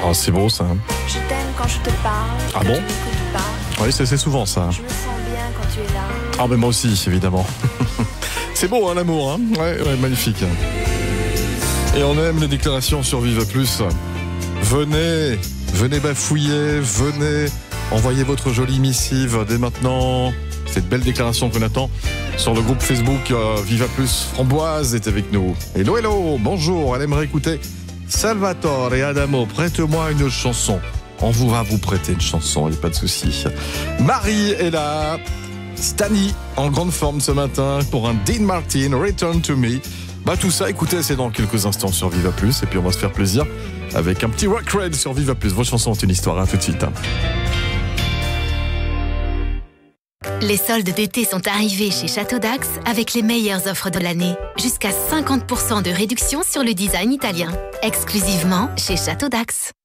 Oh, c'est beau ça. Je t'aime quand je te parle. Ah quand bon tu m'écoutes pas. Oui, c'est souvent ça. Je me sens bien quand tu es là. Ah, mais moi aussi, évidemment. C'est beau, hein, l'amour, hein. Ouais, magnifique. Et on aime les déclarations sur Viva Plus. Venez bafouiller, venez envoyer votre jolie missive dès maintenant. Cette belle déclaration qu'on attend sur le groupe Facebook Viva Plus. Framboise est avec nous. Hello, bonjour, elle aimerait écouter Salvatore et Adamo. Prête-moi une chanson. On va vous prêter une chanson, il n'y a pas de souci. Marie est là. Stani en grande forme ce matin pour un Dean Martin, Return to Me. Tout ça, écoutez, c'est dans quelques instants sur Viva Plus. Et puis on va se faire plaisir avec un petit rock red sur Viva Plus. Vos chansons ont une histoire, tout de suite. Les soldes d'été sont arrivés chez Château d'Ax avec les meilleures offres de l'année. Jusqu'à 50% de réduction sur le design italien. Exclusivement chez Château d'Ax.